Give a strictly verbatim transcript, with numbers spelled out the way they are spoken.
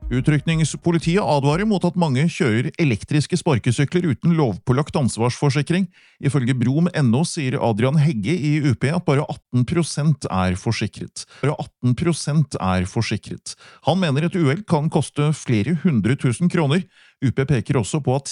Utrykningspolitiet advarer mot at mange kjører elektriske sparkesykler uten lovpålagt ansvarsforsikring. Ifølge Brom punktum no sier Adrian Hegge i U P at bare atten prosent er forsikret. Bare atten prosent er forsikret. Han mener et uhell kan koste flere hundre tusen kroner. U P peker også på at